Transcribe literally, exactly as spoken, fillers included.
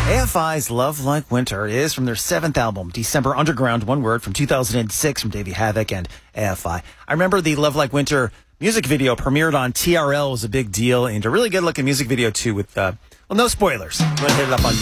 A F I's Love Like Winter is from their seventh album, December Underground, one word, from two thousand six from Davey Havok and A F I. I remember the Love Like Winter music video premiered on T R L was a big deal, and a really good looking music video too with, uh, well, no spoilers. You want to hit it up on